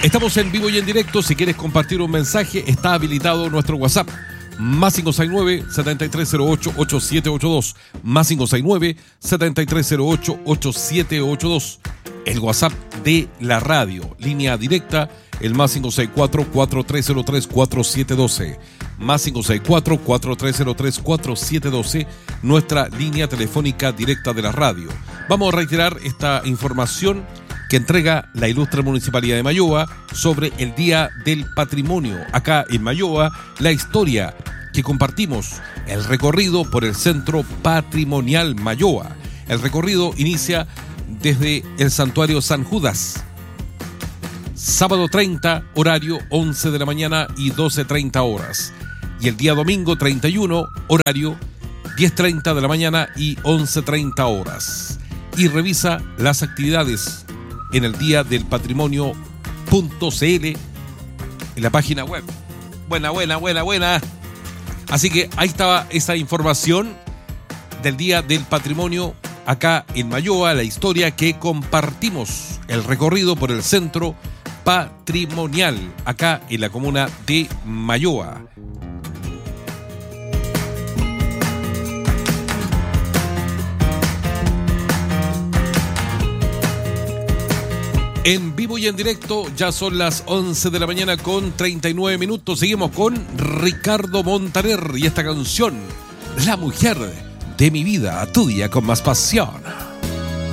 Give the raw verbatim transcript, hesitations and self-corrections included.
Estamos en vivo y en directo. Si quieres compartir un mensaje, está habilitado nuestro WhatsApp. Más cinco seis nueve, siete tres cero ocho, ocho siete ocho dos. Más cinco seis nueve, siete tres cero ocho, ocho siete ocho dos. El WhatsApp de la radio. Línea directa, el más cinco seis cuatro, cuatro tres cero tres, cuatro siete uno dos. Más cinco seis cuatro, cuatro tres cero tres, cuatro siete uno dos. Nuestra línea telefónica directa de la radio. Vamos a reiterar esta información que entrega la ilustre Municipalidad de Mayoa sobre el Día del Patrimonio. Acá en Mayoa, la historia que compartimos, el recorrido por el Centro Patrimonial Mayoa. El recorrido inicia desde el Santuario San Judas. Sábado treinta, horario once de la mañana y doce treinta horas. Y el día domingo treinta y uno, horario diez treinta de la mañana y once treinta horas. Y revisa las actividades en el día del patrimonio punto c l en la página web. Buena, buena, buena, buena. Así que ahí estaba esa información del Día del Patrimonio acá en Mayoa, la historia que compartimos, el recorrido por el Centro Patrimonial acá en la comuna de Mayoa. En vivo y en directo, ya son las once de la mañana con treinta y nueve minutos. Seguimos con Ricardo Montaner y esta canción, La mujer de mi vida, tuya con más pasión.